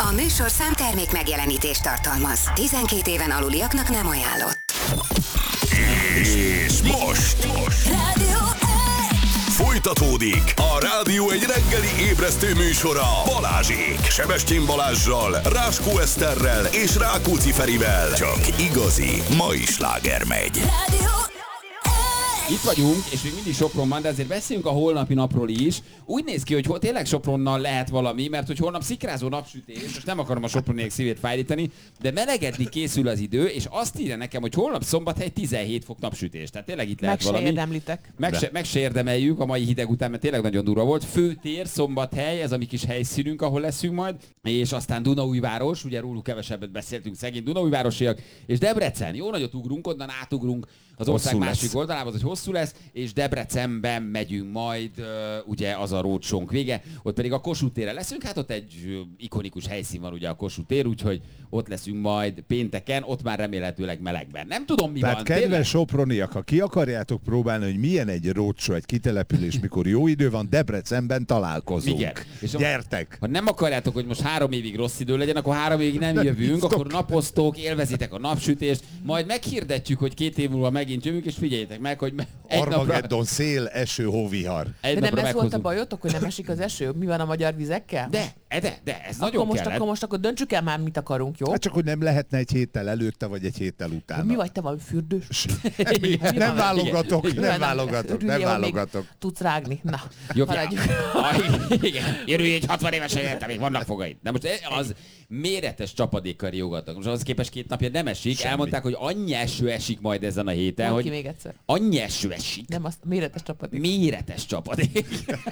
A műsorszám termék megjelenítést tartalmaz. 12 éven aluliaknak nem ajánlott. És most Rádió folytatódik a Rádió egy reggeli ébresztő műsora Balázsék. Sebestyén Balázssal, Ráskó Eszterrel és Rákóczi Ferivel. Csak igazi mai sláger megy. Rádió. Itt vagyunk, és még mindig Sopronban, de azért beszéljünk a holnapi napról is. Úgy néz ki, hogy tényleg Sopronnal lehet valami, mert hogy holnap szikrázó napsütés, most nem akarom a soproniek szívét fájdítani, de melegedni készül az idő, és azt írja nekem, hogy holnap Szombathely 17 fok napsütés. Tehát tényleg itt lehet valami. Megsérdemlitek. Meg se érdemeljük a mai hideg után, mert tényleg nagyon durva volt. Főtér, Szombathely, ez a mi kis helyszínünk, ahol leszünk majd, és aztán Dunaújváros, ugye róluk kevesebbet beszéltünk, szegény Dunaújvárosiak, és Debrecen. Jó nagyot ugrunk, onnan átugrunk az ország másik oldalába, hogy hosszú lesz, és Debrecenben megyünk majd, ugye az a rócsónk vége, ott pedig a Kossuth térre leszünk, hát ott egy ikonikus helyszín van ugye a Kossuth tér, úgyhogy ott leszünk majd pénteken, ott már remélhetőleg melegben. Nem tudom mi Tehát van. kedves tényleg? soproniak, ha ki akarjátok próbálni, hogy milyen egy roadshow, egy kitelepülés, mikor jó idő van, Debrecenben találkozunk. Igen. És Gyertek! Ha nem akarjátok, hogy most 3 évig rossz idő legyen, akkor 3 évig nem jövünk, akkor napoztok, élvezitek a napsütést, majd meghirdetjük, hogy 2 év múlva megint jövünk, és figyeljétek meg, hogy egy napra, Armageddon, szél, eső, hóvihar. egy De nem napra ez volt a meghozunk. bajotok, hogy nem esik az eső? Mi van a magyar vizekkel? De, ez nagyon kellett. Akkor most döntsük el már, mit akarunk, jó? Hát csak, hogy nem lehetne egy héttel előtte, vagy egy héttel utána. Mi vagy te, valami fürdős? Nem válogatok, Igen, nem válogatok, örüljél, nem hogy még válogatok. Tudsz rágni. Na, Jobb, haladjuk. igen, érülj egy 60 évesen érte, még vannak fogaid. De most az méretes csapadékkal riogatnak. Most az képest 2 napja nem esik. Semmi. Elmondták, hogy annyi eső esik majd ezen a héten, Mondd ki hogy még egyszer. annyi eső esik. Nem, azt méretes csapadék. Méretes csapadék.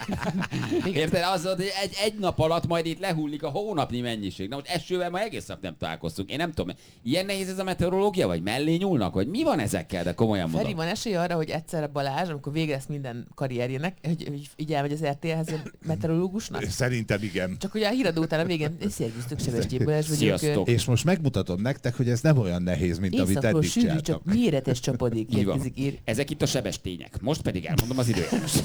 Érted? Az, hogy egy nap alatt majd itt lehullik a hónapnyi mennyiség. Na most esővel ma egész nap nem találkoztunk. Én nem tudom, ilyen nehéz ez a meteorológia, vagy mellé nyúlnak, vagy mi van ezekkel, de komolyan Feri, mondom. van esély arra, hogy egyszerre Balázs, amikor vége lesz minden karrierjének, hogy így elmegy az RTL-hez meteorológusnak? Szerintem igen. Csak ugye a híradó után a végén, szervusztok, Sebestyén Balázs vagyok. Sziasztok. És most megmutatom nektek, hogy ez nem olyan nehéz, mint amit Északról eddig sűrű, csináltak. csak méretes csapadék Így van. érkezik. Ír. Ezek itt a sebestények. Most pedig elmondom az időjárást.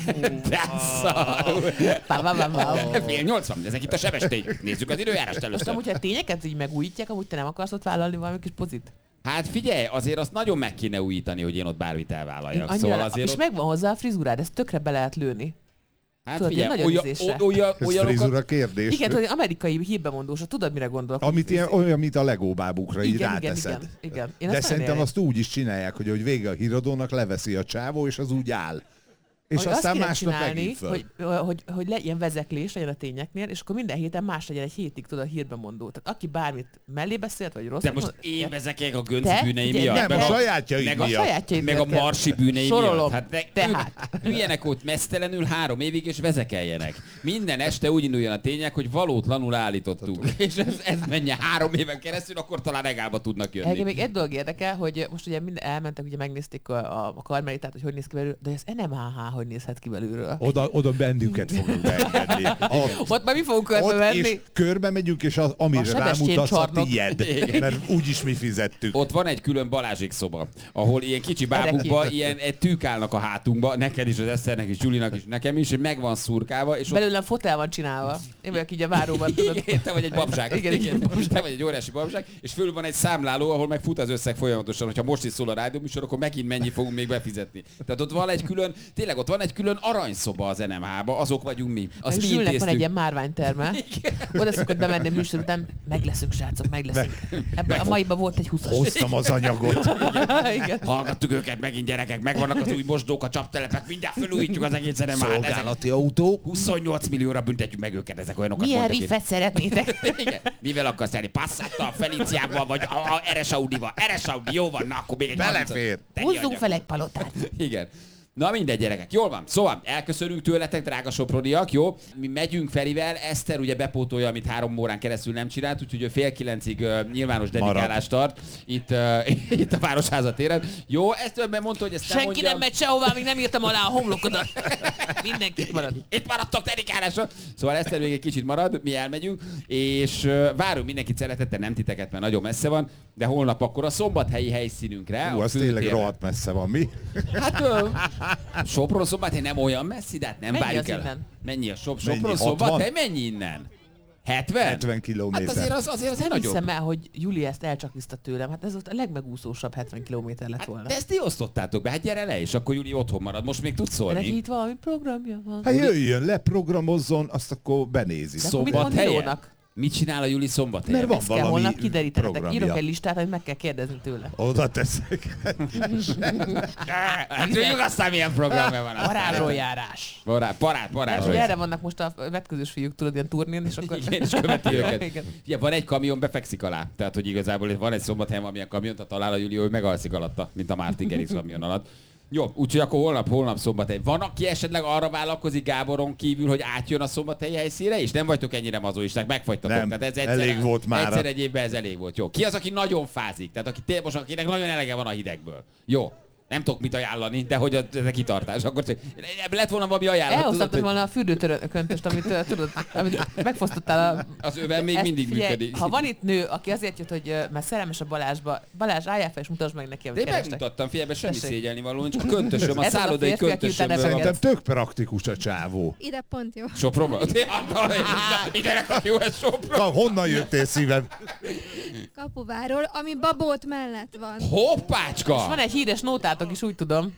Fél 80, ezek itt a sebestények. Nézzük az időjárást Most először. amúgy, ha tényeket így megújítják, amúgy te nem akarsz ott vállalni valami kis pozit? Hát figyelj, azért azt nagyon meg kéne újítani, hogy én ott bármit elvállaljak. Annyira, Szóval azért és ott, megvan hozzá a frizurád, ezt tökre be lehet lőni. hát tudod, figyelj, ilyen nagy ízésre. Ez olyanokat... frizura kérdés. Igen, tudod, amerikai hírbemondósra, tudod, mire gondolok? Amit ilyen, olyan, mint a Lego bábukra, így igen, ráteszed. igen. Én De ezt szerintem nagyon azt úgy is csinálják, hogy vége a híradónak, leveszi a csávó, és az úgy áll. És hogy aztán azt kéne másnap csinálni, megint föl. hogy ilyen vezeklés legyen a tényeknél, és akkor minden héten más legyen, egy hétig tudod a hírbemondó. Tehát aki bármit mellé beszélt, vagy rosszat De most mond- én vezekeljek a Gönci Te? bűnei Ugye, miatt. Nem, a sajátjaid meg miatt. sajátjaid meg a miatt kell. marsi bűnei Sorolom. miatt. Hát Tehát. üljenek ott mesztelenül 3 évig, és vezekeljenek. Minden este úgy induljon a tények, hogy valótlanul állítottuk. És ez menjen 3 éven keresztül, akkor talán regálba tudnak Engem jönni. még egy dolog érdekel, hogy most ugye elmentek, ugye megnézték a karmelitát, hogy néz ki belőle, de ez NMHH hogy nézhet ki belülről. Oda bennünket fogunk beengedni. Ott már mi fogunk körbe Ott venni? és körbe megyünk, és amire A Sebestyén rámutatsz, a csarnok. tied. Mert úgyis mi fizettük. Ott van egy külön Balázsék szoba, ahol ilyen kicsi bábukba, ilyen egy tűk állnak a hátunkba, neked is, az Eszternek is, Julinak is, nekem is, és meg van szurkálva, és ott Belőlem fotel van csinálva. Én vagyok így a váróban, tudod. igen, te vagy egy babzsák. Igen. Te vagy egy óriási babzsák, és fölül van egy számláló, ahol meg fut az összeg folyamatosan, hogyha most is szól a rádióműsor, akkor megint mennyi fogunk még befizetni. Tehát ott van egy külön, tényleg ott van egy külön aranyszoba az NMH-ba, azok vagyunk mi. Azt Meg mi Zsülnek van egy intéztük. ilyen márványterme. Oda szokott bemenni a műsor után, meg leszünk, srácok, meg leszünk. Ebben a maiban volt egy 20-as. Hoztam az anyagot. Igen. Hallgattuk őket megint, gyerekek, megvannak az új mosdók, a csaptelepek, mindjárt felújítjuk az egész NMH-t. Ezek Szolgálati autó. 28 millióra büntetjük meg őket, ezek olyanokat Milyen mondtak itt. riffet szeretnétek? Igen. Mivel akarsz járni? Passattal, Feliciával, vagy a RS Audival? RS Audi, jó van, na akkor még egy Belefér. 30-at. Húzzunk fel egy palotát. Igen. Na mindegy, gyerekek. Jól van. Szóval elköszönünk tőletek, drága soproniak, jó? Mi megyünk Ferivel, Eszter ugye bepótolja, amit 3 órán keresztül nem csinált, úgyhogy ő fél 9-ig nyilvános dedikálást tart itt, itt a Városháza téren. Jó, Eszter mondta, hogy ezt nem Senki mondja. nem megy sehová, még nem írtam alá a homlokodat. Mindenki itt marad. Itt maradtok dedikálásra. Szóval Eszter még egy kicsit marad, mi elmegyünk, és várunk mindenkit szeretettel, nem titeket, mert nagyon messze van, de holnap akkor a szombathelyi helyszínünkre. Hú, a az tényleg főtérre. rohadt messze van, mi? Hát Sopron Szombathely nem olyan messzi, de hát nem Mennyi várjuk az el. innen? Mennyi a Mennyi? Sopron 60? Szombathely? Mennyi innen? 70? 70 Hát kilométer. azért az Nem nagyobb. hiszem el, hogy Juli ezt elcsakliszta tőlem. Hát ez ott a legmegúszósabb 70 kilométer lett volna. Hát, de ezt ti osztottátok be, hát gyere le, és akkor Juli otthon marad. Most még tudsz Neki szólni. itt valami programja van. Hát jöjjön, leprogramozzon, azt akkor benézi. De akkor mit mond Szombathelyen? Milónak? Mit csinál a Juli Szombathelyen? Mert van Ezt kell valami holnap kiderítenetek. programja. Írok egy listát, hogy meg kell kérdezni tőle. Oda teszek. Hát tudjuk aztán milyen programja van. Parádról járás. Parádról. És erre vannak most a vetközős fiúk, tudod, ilyen turnén, és akkor... Igen, és követi őket. Igen. Ugye, van egy kamion, befekszik alá. Tehát, hogy igazából van egy Szombathelyen valamilyen kamiont, ha talál a Juli, hogy megalszik alatta, mint a Martin Garrix kamion alatt. Jó, úgyhogy akkor holnap Szombathely. Van, aki esetleg arra vállalkozik Gáboron kívül, hogy átjön a szombathelyi helyszínre, és nem vagytok ennyire mazoisták, megfagytatok. Nem, Tehát ez egyszer, elég volt mára. Egyszer egy évben ez elég volt. Jó. Ki az, aki nagyon fázik? Tehát most akinek nagyon elege van a hidegből. Jó. Nem tudok mit ajánlani, de hogy ez a kitartás. Akkor lett volna valami ajánlat. Elhoztatod volna a fürdőtörököntöst, amit tudod, amit megfosztottál Az öven még mindig működik. Ha van itt nő, aki azért jött, hogy mert szerelmes a Balázsba, Balázs, álljál fel és mutasd meg neki, De amit én kerestek. megmutattam, figyelj, semmi Tessék. szégyelni való, csak a köntösöm, a Ez az a szállodai férfi, aki utána köntösöm. Szerintem tök praktikus a csávó. Ide pont jó. Sopronban? Ide a jó, ez Sopron. Honnan jöttél szívem? Kapuváról, ami Babót mellett van. Hoppácska! És van egy híres nótátok is, úgy tudom.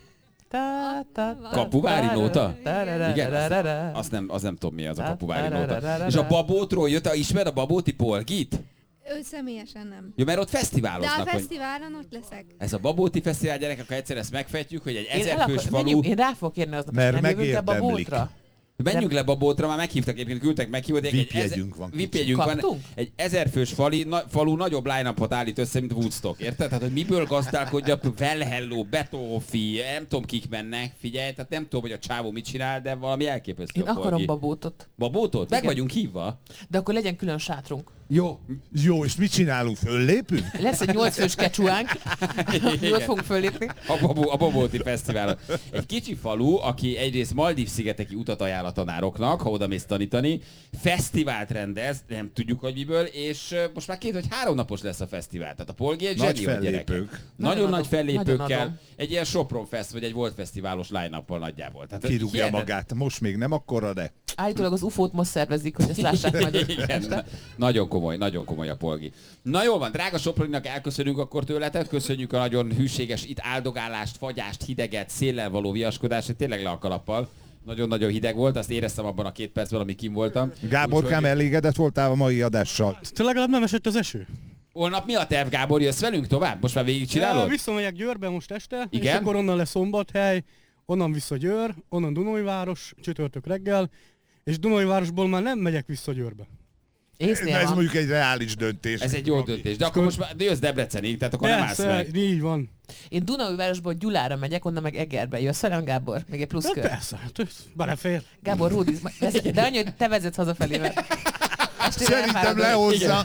Kapuvári nóta? Igen, Igen, azt nem tudom mi az a kapuvári nóta. És a Babótról jött, ismer a Babóti Polgit? Ő személyesen nem. Jó, mert ott De a fesztiváloznak. Hogy fesztiválon ott leszek. ez a Babóti Fesztivál, gyerek, akkor egyszer ezt megfejtjük, hogy egy Én, 1000 fős falu. én rá fogok érni aznap, Mert és nem jövünk ebbe a megérdemlik. bótra. Menjünk le Babótra, már meghívtak egyébként, küldtek meghívót. VIP-jegyünk van. VIP-jegyünk van. Kaptunk? Egy 1000 fős falu nagyobb line-upot állít össze, mint Woodstock. Érted? Tehát, hogy miből gazdálkodja, Well Hello, Betófi, nem tudom kik mennek, figyelj, tehát nem tudom, hogy a csávó mit csinál, de valami elképesztő. Én a akarom Polgi. babótot. Babótot? Meg Igen. vagyunk hívva. De akkor legyen külön sátrunk. Jó. Jó, és mit csinálunk? Föllépünk? Lesz egy 8 fős kecsuánk. Jól fogunk föllépni. A Babóti Fesztiválon. Egy kicsi falu, aki egyrészt Maldív-szigeteki utat ajánl a tanároknak, ha oda mész tanítani, fesztivált rendez, nem tudjuk, hogy miből, és most már 2 vagy 3 napos lesz a fesztivál. Tehát a Polgi egy Nagy zseni, a gyerekek. fellépők. Nagyon Nagyon nagy adom. fellépőkkel, Nagyon adom. egy ilyen Sopron Fest, vagy egy Volt Fesztiválos line-uppal nagyjából. Tehát Kirúgja hihetetlen. magát. Most még nem akkora, de... Állítólag az UFO-t most szervezik, hogy ezt lássák majd. Igen, nagyon komoly a Polgi. Na jól van, drága Soproninak elköszönünk akkor tőletek, köszönjük a nagyon hűséges itt áldogálást, fagyást, hideget, széllel való viaskodást, tényleg le a kalappal. Nagyon-nagyon hideg volt, azt éreztem abban a 2 percben, amíg kim voltam. Gáborkám, elégedett voltál a mai adással? Te legalább nem esett az eső. Holnap mi a terv, Gábor? Jössz velünk tovább? Most már végigcsinálod? Visszamegyek Győrbe most este, Igen? és akkor onnan lesz Szombathely, onnan vissza Győr, onnan Dunajváros, csütörtök reggel, és Dunajvárosból már nem megyek vissza Győrbe. Észnél Ez van. mondjuk egy reális döntés. Ez egy jó döntés. De akkor most már jössz Debrecenig, tehát akkor nem állsz Persze, meg. így van. Én Dunaújvárosból Gyulára megyek, onnan meg Egerbe. Jössz velem, Gábor? Még egy plusz De kör. persze, hát ez belefér. Gábor, Rudi, de annyi, hogy te vezetsz hazafelé, mert... estére Szerintem elfáradok. lehozza.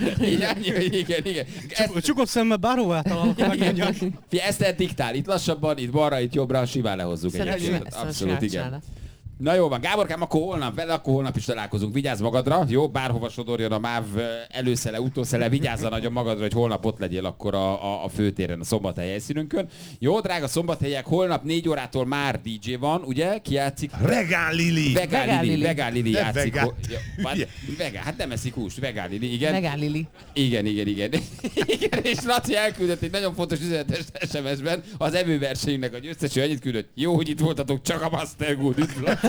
Igen. Csukott szemmel bárhová találok, megmondjam. Ezt te diktál, itt lassabban, itt balra, itt jobbra, simán lehozzuk Szerintem egyébként. ezt Abszolút, igen. csinálna. Na jó van, Gáborkám, akkor holnap is találkozunk. Vigyázz magadra, jó? Bárhova sodorjon a MÁV előszele, utószele, vigyázz nagyon magadra, hogy holnap ott legyél akkor a főtéren, a Szombathely helyszínünkön. Jó, drága szombathelyek, holnap 4 órától már DJ van, ugye? Ki játszik? Regál Lili. Vegán Lili Nem játszik. vegán. Vegán, hát nem eszik húst, Vegán Lili, igen. Megán Lili. Igen. Igen, és Laci elküldött egy nagyon fontos üzenetes SMS-ben az evőversenyünknek a győztesi, annyit küldött. Jó, hogy itt voltatok, csak a Master Good. Üdv, Laci.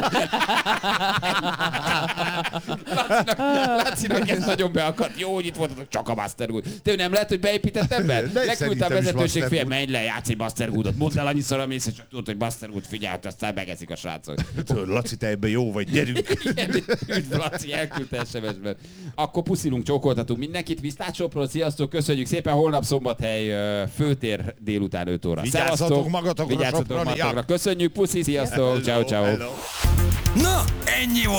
Lacinak ez nagyon beakadt. Jó, hogy itt voltatok, csak a Master Good. Te nem lehet, hogy beépített ember? De Leküldte a szerintem is vezetőség Master fél, Good. menj le, játsz egy Master Goodot. Mondd el annyiszor, amész, és csak tudod, hogy Master Good figyelt, aztán megeszik a srácok. Laci, te ebben jó vagy, gyerünk. Üdv, Laci, elküldte SMS-ben. Akkor puszilunk, csókoltatunk mindenkit. Viszlát Sopron, sziasztok, köszönjük szépen. Holnap Szombathely főtér délután 5 óra. Vigyázzatok Szevasztok, magatokra, vigyázzatok Soproniak. magatokra. Köszönjük, puszi, sziasztok, ciao. Hello. Na, ennyi volt.